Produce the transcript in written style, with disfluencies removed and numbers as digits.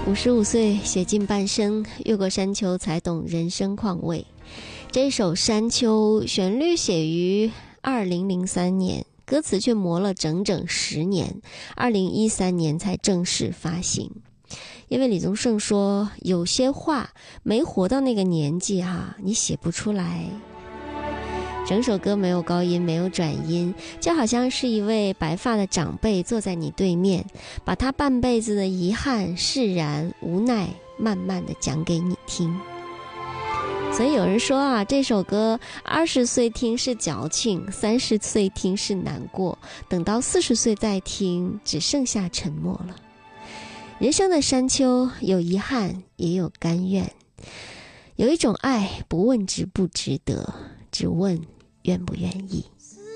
55岁写尽半生，越过山丘才懂人生况味。这首《山丘》旋律写于2003年，歌词却磨了整整10年，2013年才正式发行。因为李宗盛说，有些话没活到那个年纪你写不出来。整首歌没有高音，没有转音，就好像是一位白发的长辈坐在你对面，把他半辈子的遗憾、释然、无奈慢慢的讲给你听。所以有人说这首歌20岁听是矫情，30岁听是难过，等到40岁再听，只剩下沉默了。人生的山丘有遗憾，也有甘愿。有一种爱，不问值不值得，只问愿不愿意。